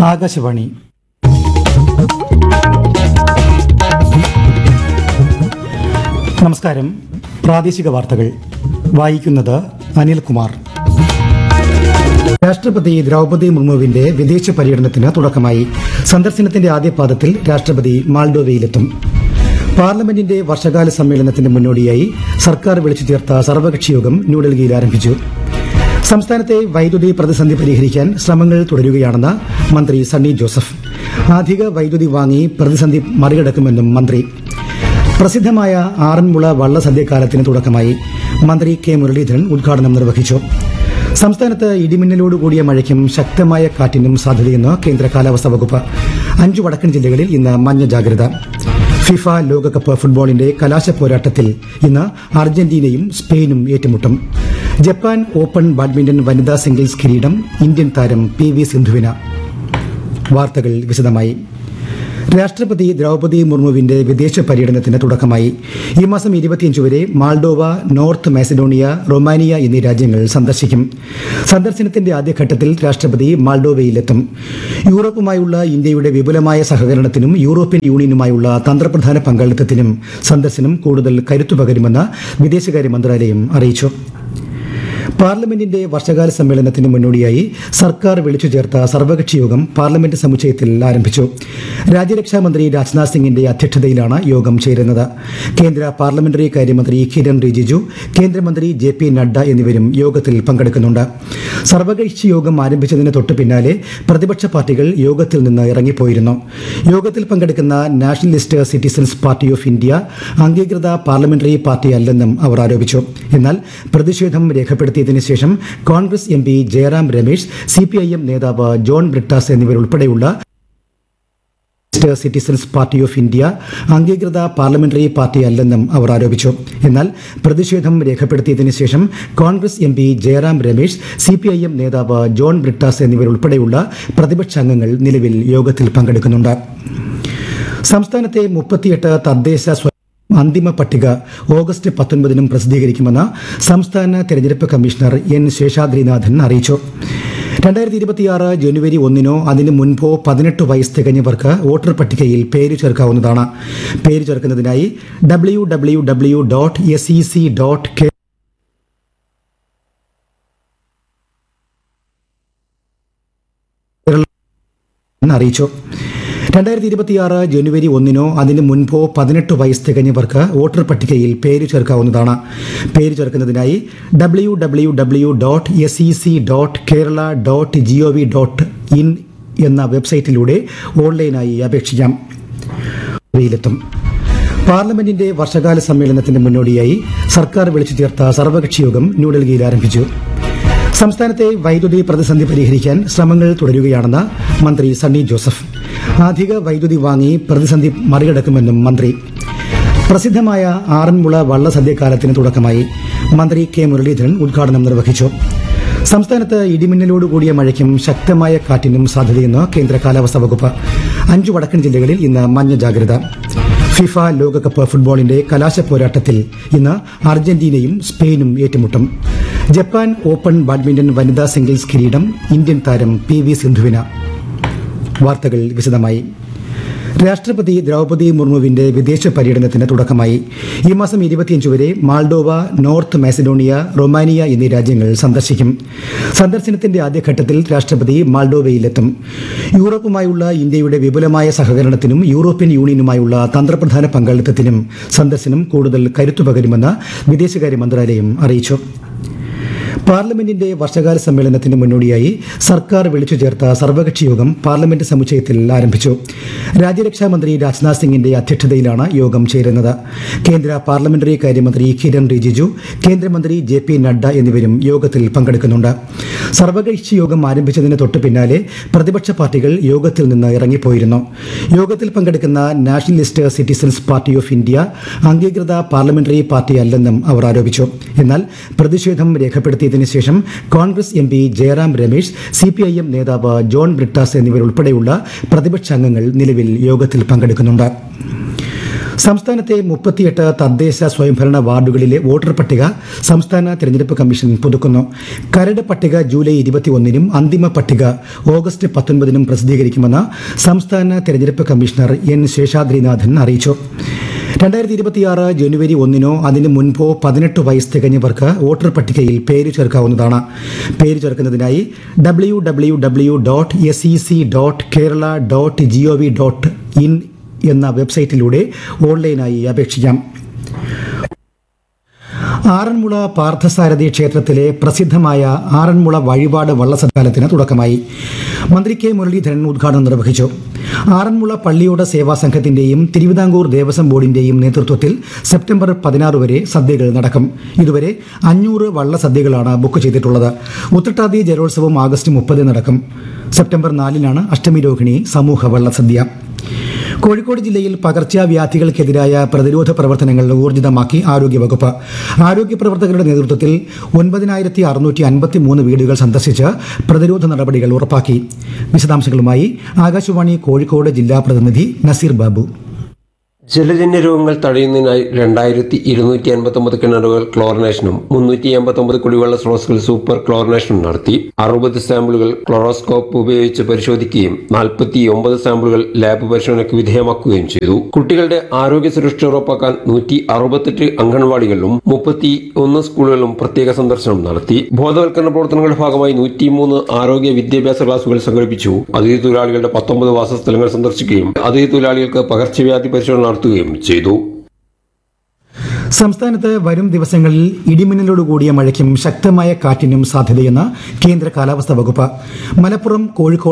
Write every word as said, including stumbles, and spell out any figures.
ആകാശവാണി. നമസ്കാരം. പ്രാദേശിക വാർത്തകൾ വായിക്കുന്നത് അനിൽകുമാർ. രാഷ്ട്രപതി ദ്രൌപദി മുർമുവിന്റെ വിദേശ പര്യടനത്തിന് തുടക്കമായി. സന്ദർശനത്തിന്റെ ആദ്യപാദത്തിൽ രാഷ്ട്രപതി മാൾഡോവയിലെത്തും. പാർലമെന്റിന്റെ വർഷകാല സമ്മേളനത്തിന് മുന്നോടിയായി സർക്കാർ വിളിച്ചു ചേർത്ത സർവകക്ഷിയോഗം ന്യൂഡൽഹിയിൽ ആരംഭിച്ചു. സംസ്ഥാനത്തെ വൈദ്യുതി പ്രതിസന്ധി പരിഹരിക്കാൻ ശ്രമങ്ങൾ തുടരുകയാണെന്ന് മന്ത്രി സണ്ണി ജോസഫ്. അധിക വൈദ്യുതി വാങ്ങി പ്രതിസന്ധി മറികടക്കുമെന്നും മന്ത്രി. പ്രസിദ്ധമായ ആറന്മുള വള്ളസദ്യക്കാലത്തിന് തുടക്കമായി. മന്ത്രി കെ മുരളീധരൻ ഉദ്ഘാടനം നിർവഹിച്ചു. സംസ്ഥാനത്ത് ഇടിമിന്നലോടുകൂടിയ മഴയ്ക്കും ശക്തമായ കാറ്റിനും സാധ്യതയെന്ന് കേന്ദ്ര കാലാവസ്ഥാ വകുപ്പ്. അഞ്ചു വടക്കൻ ജില്ലകളിൽ ഇന്ന് മഞ്ഞ ജാഗ്രത. ഫിഫ ലോകകപ്പ് ഫുട്ബോളിന്റെ കലാശ പോരാട്ടത്തിൽ ഇന്ന് അർജന്റീനയും സ്പെയിനും ഏറ്റുമുട്ടും. ജപ്പാൻ ഓപ്പൺ ബാഡ്മിന്റൺ വനിതാ സിംഗിൾസ് കിരീടം ഇന്ത്യൻ താരം പി വി സിന്ധുവിന്. വാർത്തകൾ വിശദമായി. രാഷ്ട്രപതി ദ്രൌപദി മുർമുവിന്റെ വിദേശ പര്യടനത്തിന് തുടക്കമായി. ഈ മാസം ഇരുപത്തിയഞ്ച് വരെ മാൾഡോവ, നോർത്ത് മാസിഡോണിയ, റൊമാനിയ എന്നീ രാജ്യങ്ങൾ സന്ദർശിക്കും. സന്ദർശനത്തിന്റെ ആദ്യഘട്ടത്തിൽ രാഷ്ട്രപതി മാൾഡോവയിലെത്തും. യൂറോപ്പുമായുള്ള ഇന്ത്യയുടെ വിപുലമായ സഹകരണത്തിനും യൂറോപ്യൻ യൂണിയനുമായുള്ള തന്ത്രപ്രധാന പങ്കാളിത്തത്തിനും സന്ദർശനം കൂടുതൽ കരുത്തു പകരുമെന്ന് വിദേശകാര്യ മന്ത്രാലയം അറിയിച്ചു. പാർലമെന്റിന്റെ വർഷകാല സമ്മേളനത്തിന് മുന്നോടിയായി സർക്കാർ വിളിച്ചു ചേർത്ത സർവകക്ഷിയോഗം പാർലമെന്റ് സമുച്ചയത്തിൽ ആരംഭിച്ചു. രാജ്യരക്ഷാമന്ത്രി രാജ്നാഥ് സിംഗിന്റെ അധ്യക്ഷതയിലാണ് യോഗം ചേരുന്നത്. കേന്ദ്ര പാർലമെന്ററി കാര്യമന്ത്രി കിരൺ റിജിജു, കേന്ദ്രമന്ത്രി ജെ പി നഡ്ഡ എന്നിവരും യോഗത്തിൽ പങ്കെടുക്കുന്നുണ്ട്. സർവകക്ഷി യോഗം ആരംഭിച്ചതിന് തൊട്ടു പിന്നാലെ പ്രതിപക്ഷ പാർട്ടികൾ യോഗത്തിൽ നിന്ന് ഇറങ്ങിപ്പോയിരുന്നു. യോഗത്തിൽ പങ്കെടുക്കുന്ന nationalist citizens party of India അംഗീകൃത പാർലമെന്ററി പാർട്ടിയല്ലെന്നും അവർ ആരോപിച്ചു. എന്നാൽ പ്രതിഷേധം രേഖപ്പെടുത്തിയതിനു ശേഷം Congress M P Jayaram Ramesh, C P I M നേതാവ് John Brittas എന്നിവരുൾപ്പെടെയുള്ള citizens party of India അംഗീകൃത പാർലമെന്ററി പാർട്ടിയല്ലെന്നും അവർ ആരോപിച്ചു. എന്നാൽ പ്രതിഷേധം രേഖപ്പെടുത്തിയതിനു ശേഷം Congress M P Jayaram Ramesh, C P I M നേതാവ് ജോൺ ബ്രിട്ടാസ് എന്നിവരുൾപ്പെടെയുള്ള പ്രതിപക്ഷാംഗങ്ങൾ നിലവിൽ യോഗത്തിൽ പങ്കെടുക്കുന്നുണ്ട്. സംസ്ഥാനത്തെ മുപ്പത്തിയെട്ട് തദ്ദേശ അന്തിമ പട്ടിക ഓഗസ്റ്റ് പത്തൊൻപതിനും പ്രസിദ്ധീകരിക്കുമെന്ന് സംസ്ഥാന തെരഞ്ഞെടുപ്പ് കമ്മീഷണർ എൻ ശേഷാദ്രിനാഥൻ അറിയിച്ചു. രണ്ടായിരത്തി ഇരുപത്തിയാറ് ജനുവരി ഒന്നിനോ അതിന് മുൻപോ പതിനെട്ട് വയസ്സ് തികഞ്ഞവർക്ക് വോട്ടർ പട്ടികയിൽ പേര് ചേർക്കാവുന്നതാണ്. പേര് ചേർക്കുന്നതിനായി W W W dot S E C dot K അറിയിച്ചു. രണ്ടായിരത്തി ഇരുപത്തിയാറ് ജനുവരി ഒന്നിനോ അതിന് മുൻപോ പതിനെട്ട് വയസ്സ് തികഞ്ഞവർക്ക് വോട്ടർ പട്ടികയിൽ പേര് ചേർക്കാവുന്നതാണ്. പേര് ചേർക്കുന്നതിനായി W W W dot S E C dot Kerala dot G O V dot in എന്ന വെബ്സൈറ്റിലൂടെ ഓൺലൈനായി അപേക്ഷിക്കാം. യിലെത്തും. പാർലമെന്റിന്റെ വർഷകാല സമ്മേളനത്തിന് മുന്നോടിയായി സർക്കാർ വിളിച്ചു ചേർത്ത സർവകക്ഷിയോഗം ന്യൂഡൽഹിയിൽ ആരംഭിച്ചു. സംസ്ഥാനത്തെ വൈദ്യുതി പ്രതിസന്ധി പരിഹരിക്കാൻ ശ്രമങ്ങൾ തുടരുകയാണെന്ന് മന്ത്രി സണ്ണി ജോസഫ്. അധിക വൈദ്യുതി വാങ്ങി പ്രതിസന്ധി മറികടക്കുമെന്നും മന്ത്രി. പ്രസിദ്ധമായ ആറന്മുള വള്ളസദ്യക്കാലത്തിന് തുടക്കമായി. മന്ത്രി കെ മുരളീധരൻ ഉദ്ഘാടനം നിർവഹിച്ചു. സംസ്ഥാനത്ത് ഇടിമിന്നലോടുകൂടിയ മഴയ്ക്കും ശക്തമായ കാറ്റിനും സാധ്യതയെന്ന് കേന്ദ്ര കാലാവസ്ഥാ വകുപ്പ്. അഞ്ചു വടക്കൻ ജില്ലകളിൽ ഇന്ന് മഞ്ഞ ജാഗ്രത. ഫിഫ ലോകകപ്പ് ഫുട്ബോളിന്റെ കലാശ പോരാട്ടത്തിൽ ഇന്ന് അർജന്റീനയും സ്പെയിനും ഏറ്റുമുട്ടും. ജപ്പാൻ ഓപ്പൺ ബാഡ്മിന്റൺ വനിതാ സിംഗിൾസ് കിരീടം ഇന്ത്യൻ താരം പി വി സിന്ധുവിന്. വാർത്തകൾ വിശദമായി. രാഷ്ട്രപതി ദ്രൌപദി മുർമുവിന്റെ വിദേശ പര്യടനത്തിന് തുടക്കമായി. ഈ മാസം ഇരുപത്തിയഞ്ച് വരെ മാൾഡോവ, നോർത്ത് മാസിഡോണിയ, റൊമാനിയ എന്നീ രാജ്യങ്ങൾ സന്ദർശിക്കും. സന്ദർശനത്തിന്റെ ആദ്യഘട്ടത്തിൽ രാഷ്ട്രപതി മാൾഡോവയിലെത്തും. യൂറോപ്പുമായുള്ള ഇന്ത്യയുടെ വിപുലമായ സഹകരണത്തിനും യൂറോപ്യൻ യൂണിയനുമായുള്ള തന്ത്രപ്രധാന പങ്കാളിത്തത്തിനും സന്ദർശനം കൂടുതൽ കരുത്തു പകരുമെന്ന് വിദേശകാര്യ മന്ത്രാലയം അറിയിച്ചു. പാർലമെന്റിന്റെ വർഷകാല സമ്മേളനത്തിന് മുന്നോടിയായി സർക്കാർ വിളിച്ചു ചേർത്ത സർവകക്ഷിയോഗം പാർലമെന്റ് സമുച്ചയത്തിൽ ആരംഭിച്ചു. രാജ്യരക്ഷാമന്ത്രി രാജ്നാഥ് സിംഗിന്റെ അധ്യക്ഷതയിലാണ് യോഗം ചേരുന്നത്. കേന്ദ്ര പാർലമെന്ററി കാര്യമന്ത്രി കിരൺ റിജിജു, കേന്ദ്രമന്ത്രി ജെ പി നഡ്ഡ എന്നിവരും യോഗത്തിൽ പങ്കെടുക്കുന്നുണ്ട്. സർവകക്ഷി യോഗം ആരംഭിച്ചതിന് തൊട്ടു പിന്നാലെ പ്രതിപക്ഷ പാർട്ടികൾ യോഗത്തിൽ നിന്ന് ഇറങ്ങിപ്പോയിരുന്നു. യോഗത്തിൽ പങ്കെടുക്കുന്ന nationalist citizens party of India അംഗീകൃത പാർലമെന്ററി പാർട്ടിയല്ലെന്നും അവർ ആരോപിച്ചു. എന്നാൽ പ്രതിഷേധം രേഖപ്പെടുത്തിയ ശേഷം Congress M P Jayaram Ramesh, C P I M നേതാവ് ജോൺ ബ്രിട്ടാസ് എന്നിവരുൾപ്പെടെയുള്ള പ്രതിപക്ഷാംഗങ്ങൾ നിലവിൽ യോഗത്തിൽ പങ്കെടുക്കുന്നുണ്ട്. സംസ്ഥാനത്തെ മുപ്പത്തിയെട്ട് തദ്ദേശ സ്വയംഭരണ വാർഡുകളിലെ വോട്ടർ പട്ടിക സംസ്ഥാന തെരഞ്ഞെടുപ്പ് കമ്മീഷൻ പുതുക്കുന്നു. കരട് പട്ടിക ജൂലൈ ഇരുപത്തിയൊന്നിനും അന്തിമ പട്ടിക ഓഗസ്റ്റ് പത്തൊൻപതിനും പ്രസിദ്ധീകരിക്കുമെന്ന് സംസ്ഥാന തെരഞ്ഞെടുപ്പ് കമ്മീഷണർ എൻ ശേഷാദ്രിനാഥൻ അറിയിച്ചു. രണ്ടായിരത്തി ഇരുപത്തിയാറ് ജനുവരി ഒന്നിനോ അതിന് മുൻപോ പതിനെട്ട് വയസ്സ് തികഞ്ഞവർക്ക് വോട്ടർ പട്ടികയിൽ പേര് ചേർക്കാവുന്നതാണ്. പേര് ചേർക്കുന്നതിനായി W W W dot S E C dot Kerala dot G O V dot in എന്ന വെബ്സൈറ്റിലൂടെ ഓൺലൈനായി അപേക്ഷിക്കാം. ആറന്മുള പാർത്ഥസാരഥി ക്ഷേത്രത്തിലെ പ്രസിദ്ധമായ ആറന്മുള വഴിപാട് വള്ളസദ്യകാലത്തിന് തുടക്കമായി. മന്ത്രി കെ മുരളീധരൻ ഉദ്ഘാടനം നിർവഹിച്ചു. ആറന്മുള പള്ളിയോട സേവാ സംഘത്തിന്റെയും തിരുവിതാംകൂർ ദേവസ്വം ബോർഡിന്റെയും നേതൃത്വത്തിൽ സെപ്റ്റംബർ പതിനാറ് വരെ സദ്യകൾ നടക്കും. ഇതുവരെ അഞ്ഞൂറ് വള്ളസദ്യകളാണ് ബുക്ക് ചെയ്തിട്ടുള്ളത്. ഉത്രട്ടാതി ജലോത്സവം ആഗസ്റ്റ് മുപ്പത് നടക്കും. സെപ്റ്റംബർ നാലിനാണ് അഷ്ടമി രോഹിണി സമൂഹ വള്ളസദ്യ. കോഴിക്കോട് ജില്ലയിൽ പകർച്ചവ്യാധികൾക്കെതിരായ പ്രതിരോധ പ്രവർത്തനങ്ങൾ ഊർജിതമാക്കി ആരോഗ്യവകുപ്പ്. ആരോഗ്യ പ്രവർത്തകരുടെ നേതൃത്വത്തിൽ ഒൻപതിനായിരത്തി അറുന്നൂറ്റി അൻപത്തി മൂന്ന് വീടുകൾ സന്ദർശിച്ച് പ്രതിരോധ നടപടികൾ ഉറപ്പാക്കി. വിശദാംശങ്ങളുമായി ആകാശവാണി കോഴിക്കോട് ജില്ലാ പ്രതിനിധി നസീർ ബാബു. ജലജന്യ രോഗങ്ങൾ തടയുന്നതിനായി രണ്ടായിരത്തി ഇരുന്നൂറ്റി അൻപത്തി ഒമ്പത് കിണറുകൾ ക്ലോറിനേഷനും മുന്നൂറ്റി എൺപത്തി ഒമ്പത് കുടിവെള്ള സ്രോതസ്സുകൾ സൂപ്പർ ക്ലോറിനേഷനും നടത്തി. അറുപത് സാമ്പിളുകൾ ക്ലോറോസ്കോപ്പ് ഉപയോഗിച്ച് പരിശോധിക്കുകയും നാൽപ്പത്തി ഒമ്പത് സാമ്പിളുകൾ ലാബ് പരിശോധനയ്ക്ക് വിധേയമാക്കുകയും ചെയ്തു. കുട്ടികളുടെ ആരോഗ്യ സുരക്ഷ ഉറപ്പാക്കാൻ നൂറ്റി അറുപത്തെട്ട് അംഗൻവാടികളിലും മുപ്പത്തി ഒന്ന് സ്കൂളുകളിലും പ്രത്യേക സന്ദർശനം നടത്തി. ബോധവൽക്കരണ പ്രവർത്തനങ്ങളുടെ ഭാഗമായി നൂറ്റിമൂന്ന് ആരോഗ്യ വിദ്യാഭ്യാസ ക്ലാസുകൾ സംഘടിപ്പിച്ചു. അതിഥി തൊഴിലാളികളുടെ പത്തൊമ്പത് വാസസ്ഥലങ്ങൾ സന്ദർശിക്കുകയും അതിഥി തൊഴിലാളികൾക്ക് പകർച്ചവ്യാധി പരിശോധന നടത്തുകയും ചെയ്തു. സംസ്ഥാനത്ത് വരും ദിവസങ്ങളിൽ ഇടിമിന്നലോടുകൂടിയ മഴയ്ക്കും ശക്തമായ കാറ്റിനും സാധ്യതയെന്ന് കേന്ദ്ര കാലാവസ്ഥാ വകുപ്പ്. മലപ്പുറം, കോഴിക്കോട്